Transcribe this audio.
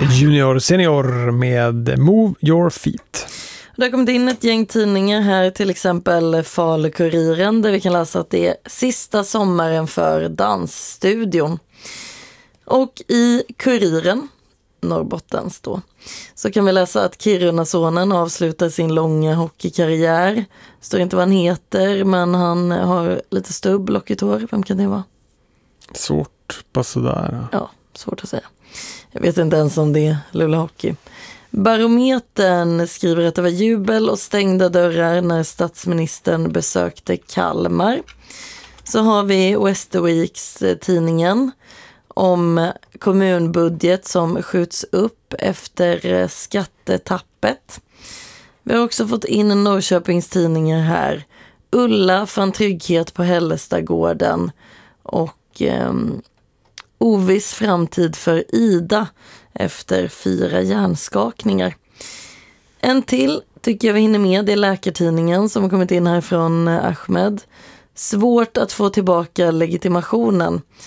Junior Senior med Move Your Feet. Det har kommit in ett gäng tidningar här, till exempel Falu-Kuriren, där vi kan läsa att det är sista sommaren för dansstudion. Och i Kuriren, Norrbottens då, så kan vi läsa att Kirunasonen avslutar sin långa hockeykarriär. Står inte vad han heter, men han har lite stubb, lockigt hår. Vem kan det vara? Svårt, bara sådär. Ja, svårt att säga. Jag vet inte ens om det är Luleå Hockey. Barometern skriver att det var jubel och stängda dörrar när statsministern besökte Kalmar. Så har vi Västerviks tidningen om kommunbudget som skjuts upp efter skattetappet. Vi har också fått in Norrköpings tidningar här. Ulla fann trygghet på Hällestagården och oviss framtid för Ida efter 4 hjärnskakningar. En till tycker jag vi hinner med, det är Läkartidningen som har kommit in här från Ahmed. Svårt att få tillbaka legitimationen.